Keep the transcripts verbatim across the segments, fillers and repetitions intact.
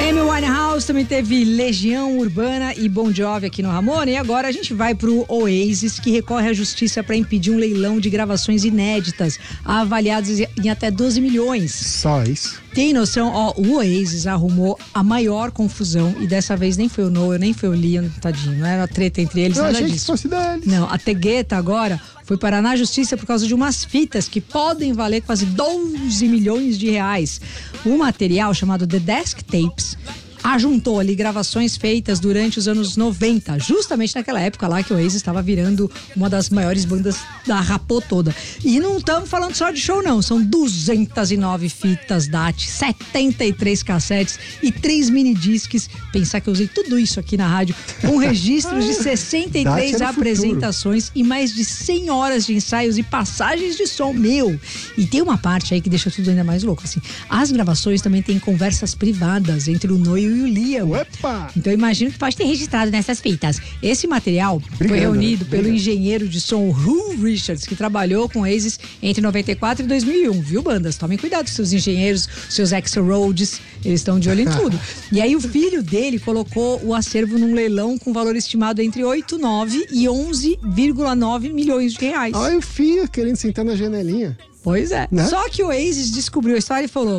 Amy Winehouse, também teve Legião Urbana e Bon Jovi aqui no Ramona. E agora a gente vai pro Oasis, que recorre à justiça para impedir um leilão de gravações inéditas, avaliadas em até doze milhões. Só isso. Tem noção? Ó, o Oasis arrumou a maior confusão e dessa vez nem foi o Noel, nem foi o Liam, tadinho. Não era treta entre eles, Eu nada achei disso. que fosse deles. Não, a Tegueta agora foi parar na justiça por causa de umas fitas que podem valer quase doze milhões de reais. O material chamado The Desk Tapes ajuntou ali gravações feitas durante os anos noventa, justamente naquela época lá que o Oasis estava virando uma das maiores bandas da rapô toda. E não estamos falando só de show não, são duzentas e nove fitas D A T, setenta e três cassetes e três minidiscs. Pensar que eu usei tudo isso aqui na rádio, com registros de sessenta e três apresentações e mais de cem horas de ensaios e passagens de som, meu. E tem uma parte aí que deixa tudo ainda mais louco, assim. As gravações também têm conversas privadas entre o Noel e o Liam. Opa! Então eu imagino que pode ter registrado nessas fitas. Esse material Brigando, foi reunido né? pelo Brigando. engenheiro de som Hugh Richards, que trabalhou com Oasis entre noventa e quatro e dois mil e um, viu, bandas? Tomem cuidado com seus engenheiros, seus ex-roads, eles estão de olho em tudo. E aí o filho dele colocou o acervo num leilão com valor estimado entre oito, nove e onze vírgula nove milhões de reais. Olha o filho querendo sentar na janelinha. Pois é. Né? Só que o Oasis descobriu a história e falou: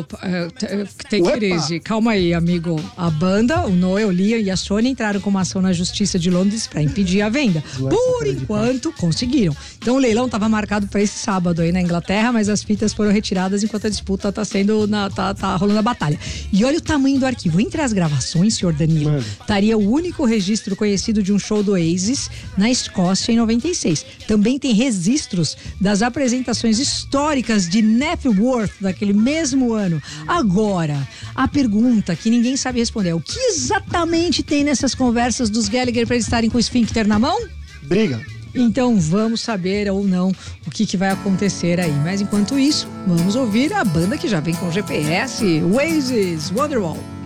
tem Opa! crise, calma aí, amigo. A banda, o Noel, o Liam e a Sony entraram com uma ação na Justiça de Londres para impedir a venda. Zoar essa Por cara de enquanto, conseguiram. Então o leilão estava marcado para esse sábado aí na Inglaterra, mas as fitas foram retiradas enquanto a disputa tá sendo na, tá, tá rolando a batalha. E olha o tamanho do arquivo. Entre as gravações, senhor Danilo, Mano. estaria o único registro conhecido de um show do Oasis na Escócia em noventa e seis. Também tem registros das apresentações históricas de Knebworth daquele mesmo ano. Agora, a pergunta que ninguém sabe responder é: o que exatamente tem nessas conversas dos Gallagher para eles estarem com o esfíncter na mão? Briga. Então vamos saber ou não o que, que vai acontecer aí. Mas enquanto isso, vamos ouvir a banda que já vem com G P S, Oasis, Wonderwall.